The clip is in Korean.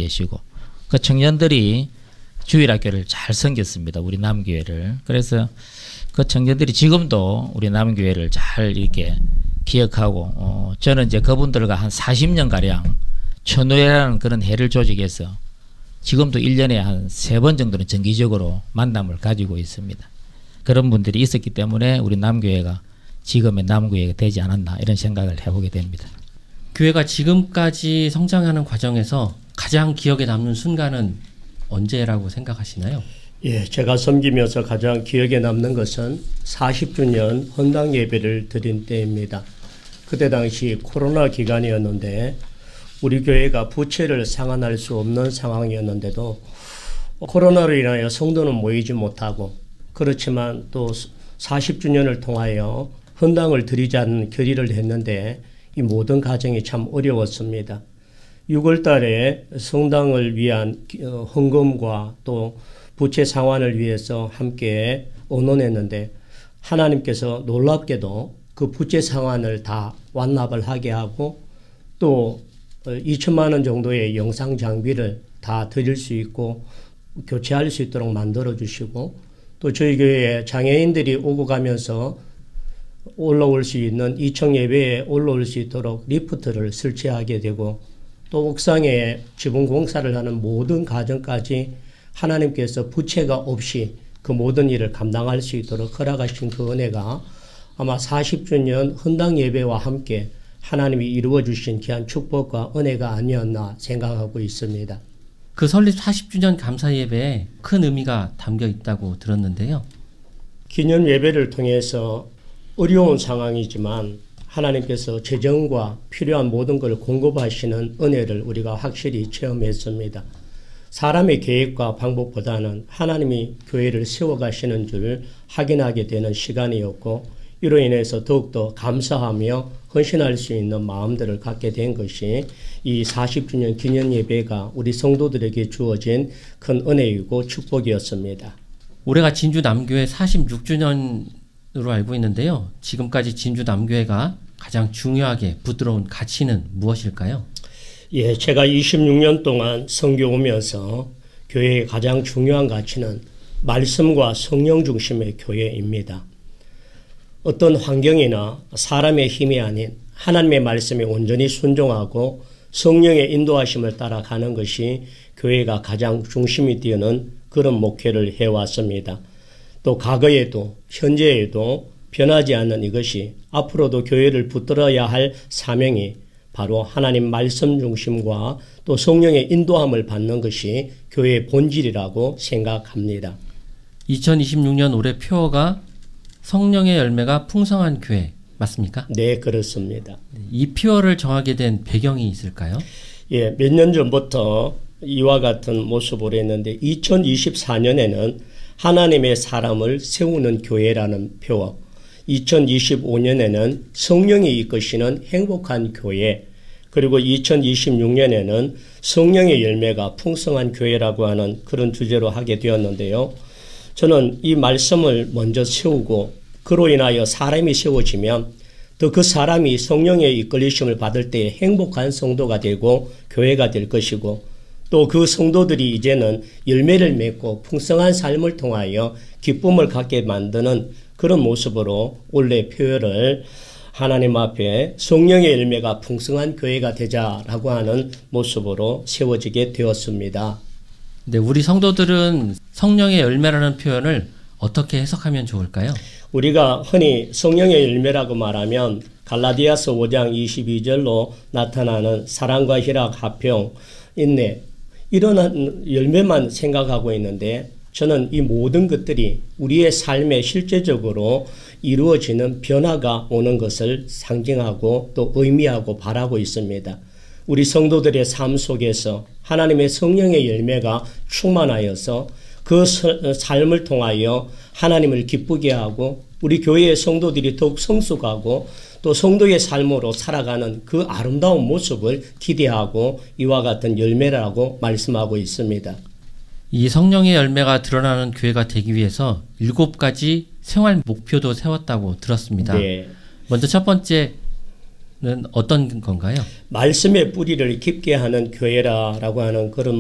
계시고 그 청년들이 주일학교를 잘 섬겼습니다. 우리 남교회를. 그래서 그 청년들이 지금도 우리 남교회를 잘 이렇게 기억하고 저는 이제 그분들과 한 40년가량 천우회라는 그런 회를 조직해서 지금도 1년에 한 3번 정도는 정기적으로 만남을 가지고 있습니다. 그런 분들이 있었기 때문에 우리 남교회가 지금의 남교회가 되지 않았나 이런 생각을 해보게 됩니다. 교회가 지금까지 성장하는 과정에서 가장 기억에 남는 순간은 언제라고 생각하시나요? 예, 제가 섬기면서 가장 기억에 남는 것은 40주년 헌당 예배를 드린 때입니다. 그때 당시 코로나 기간이었는데 우리 교회가 부채를 상환할 수 없는 상황이었는데도 코로나로 인하여 성도는 모이지 못하고 그렇지만 또 40주년을 통하여 헌당을 드리자는 결의를 했는데 이 모든 과정이 참 어려웠습니다. 6월 달에 성당을 위한 헌금과 또 부채 상환을 위해서 함께 의논했는데 하나님께서 놀랍게도 그 부채 상환을 다 완납을 하게 하고 또 2천만 원 정도의 영상 장비를 다 드릴 수 있고 교체할 수 있도록 만들어 주시고 또 저희 교회에 장애인들이 오고 가면서 올라올 수 있는 2층 예배에 올라올 수 있도록 리프트를 설치하게 되고 또 옥상에 지붕 공사를 하는 모든 과정까지 하나님께서 부채가 없이 그 모든 일을 감당할 수 있도록 허락하신 그 은혜가 아마 40주년 헌당 예배와 함께 하나님이 이루어 주신 귀한 축복과 은혜가 아니었나 생각하고 있습니다. 그 설립 40주년 감사 예배에 큰 의미가 담겨 있다고 들었는데요. 기념 예배를 통해서 어려운 상황이지만 하나님께서 재정과 필요한 모든 걸 공급하시는 은혜를 우리가 확실히 체험했습니다. 사람의 계획과 방법보다는 하나님이 교회를 세워가시는 줄 확인하게 되는 시간이었고 이로 인해서 더욱더 감사하며 헌신할 수 있는 마음들을 갖게 된 것이 이 40주년 기념 예배가 우리 성도들에게 주어진 큰 은혜이고 축복이었습니다. 올해가 진주 남교회 46주년으로 알고 있는데요. 지금까지 진주 남교회가 가장 중요하게 붙들어온 가치는 무엇일까요? 예, 제가 26년 동안 선교 오면서 교회의 가장 중요한 가치는 말씀과 성령 중심의 교회입니다. 어떤 환경이나 사람의 힘이 아닌 하나님의 말씀에 온전히 순종하고 성령의 인도하심을 따라가는 것이 교회가 가장 중심이 되는 그런 목회를 해왔습니다. 또 과거에도 현재에도 변하지 않는 이것이 앞으로도 교회를 붙들어야 할 사명이 바로 하나님 말씀 중심과 또 성령의 인도함을 받는 것이 교회의 본질이라고 생각합니다. 2026년 올해 표어가 성령의 열매가 풍성한 교회 맞습니까? 네, 그렇습니다. 이 표어를 정하게 된 배경이 있을까요? 예, 몇 년 전부터 이와 같은 모습으로 했는데 2024년에는 하나님의 사람을 세우는 교회라는 표어, 2025년에는 성령이 이끄시는 행복한 교회, 그리고 2026년에는 성령의 열매가 풍성한 교회라고 하는 그런 주제로 하게 되었는데요. 저는 이 말씀을 먼저 세우고 그로 인하여 사람이 세워지면 또 그 사람이 성령의 이끌리심을 받을 때 행복한 성도가 되고 교회가 될 것이고 또 그 성도들이 이제는 열매를 맺고 풍성한 삶을 통하여 기쁨을 갖게 만드는 그런 모습으로 올해 표현을 하나님 앞에 성령의 열매가 풍성한 교회가 되자라고 하는 모습으로 세워지게 되었습니다. 네, 우리 성도들은 성령의 열매라는 표현을 어떻게 해석하면 좋을까요? 우리가 흔히 성령의 열매라고 말하면 갈라디아서 5장 22절로 나타나는 사랑과 희락, 화평, 인내 이런 열매만 생각하고 있는데 저는 이 모든 것들이 우리의 삶에 실제적으로 이루어지는 변화가 오는 것을 상징하고 또 의미하고 바라고 있습니다. 우리 성도들의 삶 속에서 하나님의 성령의 열매가 충만하여서 그 삶을 통하여 하나님을 기쁘게 하고 우리 교회의 성도들이 더욱 성숙하고 또 성도의 삶으로 살아가는 그 아름다운 모습을 기대하고 이와 같은 열매라고 말씀하고 있습니다. 이 성령의 열매가 드러나는 교회가 되기 위해서 7가지 생활 목표도 세웠다고 들었습니다. 네. 먼저 첫 번째는 어떤 건가요? 말씀의 뿌리를 깊게 하는 교회라고 하는 그런